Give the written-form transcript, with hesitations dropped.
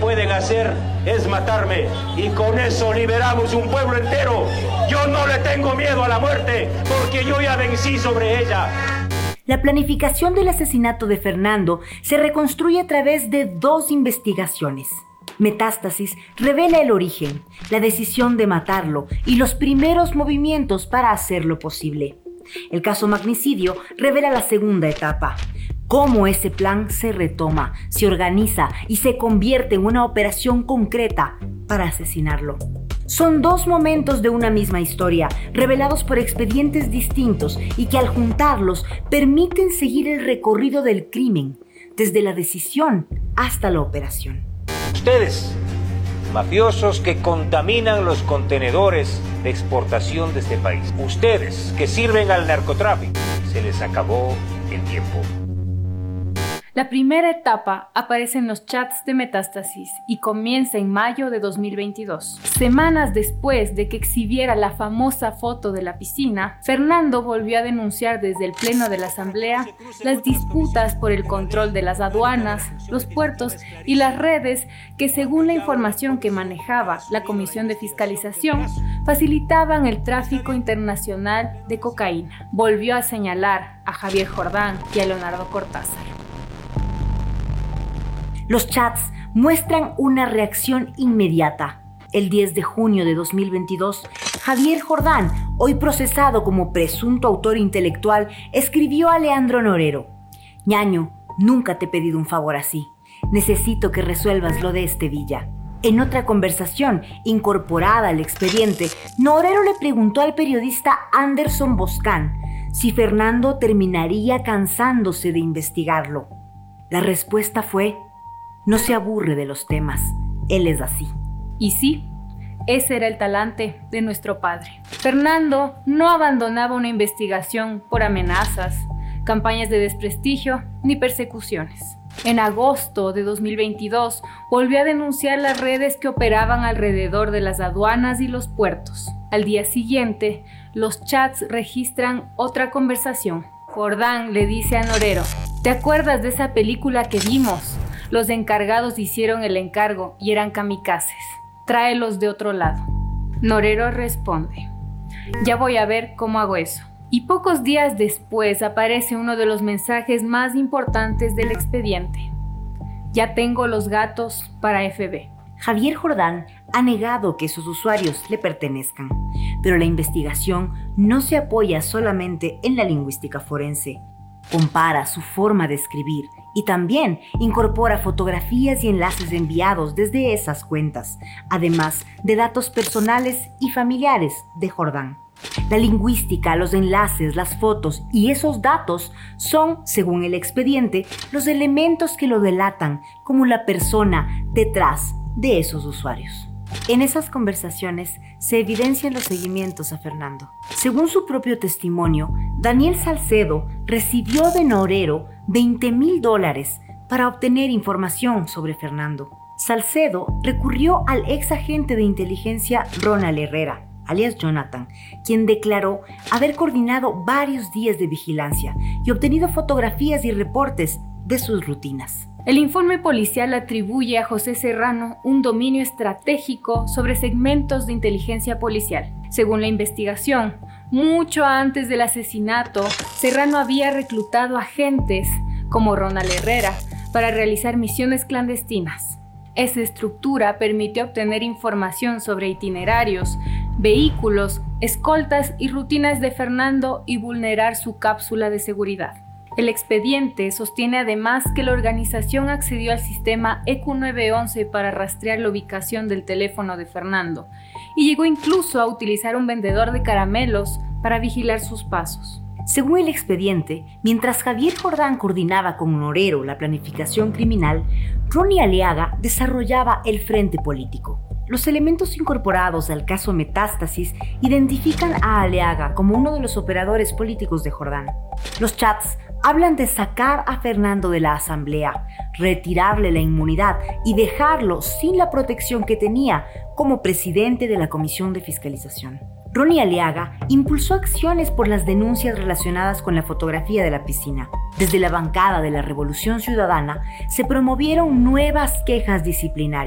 pueden hacer es matarme y con eso liberamos un pueblo entero. Yo no le tengo miedo a la muerte porque yo ya vencí sobre ella. La planificación del asesinato de Fernando se reconstruye a través de 2 investigaciones. Metástasis revela el origen, la decisión de matarlo y los primeros movimientos para hacerlo posible. El caso Magnicidio revela la segunda etapa, cómo ese plan se retoma, se organiza y se convierte en una operación concreta para asesinarlo. Son 2 momentos de una misma historia, revelados por expedientes distintos y que al juntarlos permiten seguir el recorrido del crimen, desde la decisión hasta la operación. Ustedes, mafiosos que contaminan los contenedores de exportación de este país. Ustedes que sirven al narcotráfico. Se les acabó el tiempo. La primera etapa aparece en los chats de Metástasis y comienza en mayo de 2022. Semanas después de que exhibiera la famosa foto de la piscina, Fernando volvió a denunciar desde el pleno de la Asamblea las disputas por el control de las aduanas, los puertos y las redes que, según la información que manejaba la Comisión de Fiscalización, facilitaban el tráfico internacional de cocaína. Volvió a señalar a Javier Jordán y a Leonardo Cortázar. Los chats muestran una reacción inmediata. El 10 de junio de 2022, Javier Jordán, hoy procesado como presunto autor intelectual, escribió a Leandro Norero: «Ñaño, nunca te he pedido un favor así. Necesito que resuelvas lo de Villa». En otra conversación incorporada al expediente, Norero le preguntó al periodista Anderson Boscan si Fernando terminaría cansándose de investigarlo. La respuesta fue: «No se aburre de los temas, él es así». Y sí, ese era el talante de nuestro padre. Fernando no abandonaba una investigación por amenazas, campañas de desprestigio ni persecuciones. En agosto de 2022 volvió a denunciar las redes que operaban alrededor de las aduanas y los puertos. Al día siguiente, los chats registran otra conversación. Jordán le dice a Norero: «¿Te acuerdas de esa película que vimos? Los encargados hicieron el encargo y eran kamikazes. Tráelos de otro lado». Norero responde: «Ya voy a ver cómo hago eso». Y pocos días después aparece uno de los mensajes más importantes del expediente: «Ya tengo los gatos para FB». Javier Jordán ha negado que esos usuarios le pertenezcan, pero la investigación no se apoya solamente en la lingüística forense. Compara su forma de escribir y también incorpora fotografías y enlaces enviados desde esas cuentas, además de datos personales y familiares de Jordán. La lingüística, los enlaces, las fotos y esos datos son, según el expediente, los elementos que lo delatan como la persona detrás de esos usuarios. En esas conversaciones se evidencian los seguimientos a Fernando. Según su propio testimonio, Daniel Salcedo recibió de Norero $20,000 para obtener información sobre Fernando. Salcedo recurrió al ex agente de inteligencia Ronald Herrera, alias Jonathan, quien declaró haber coordinado varios días de vigilancia y obtenido fotografías y reportes de sus rutinas. El informe policial atribuye a José Serrano un dominio estratégico sobre segmentos de inteligencia policial. Según la investigación, mucho antes del asesinato, Serrano había reclutado agentes como Ronald Herrera para realizar misiones clandestinas. Esa estructura permitió obtener información sobre itinerarios, vehículos, escoltas y rutinas de Fernando y vulnerar su cápsula de seguridad. El expediente sostiene además que la organización accedió al sistema EQ911 para rastrear la ubicación del teléfono de Fernando y llegó incluso a utilizar un vendedor de caramelos para vigilar sus pasos. Según el expediente, mientras Javier Jordán coordinaba con Norero la planificación criminal, Ronnie Aliaga desarrollaba el frente político. Los elementos incorporados al caso Metástasis identifican a Aliaga como uno de los operadores políticos de Jordán. Los chats hablan de sacar a Fernando de la Asamblea, retirarle la inmunidad y dejarlo sin la protección que tenía como presidente de la Comisión de Fiscalización. Ronnie Aliaga impulsó acciones por las denuncias relacionadas con la fotografía de la piscina. Desde la bancada de la Revolución Ciudadana se promovieron nuevas quejas disciplinarias.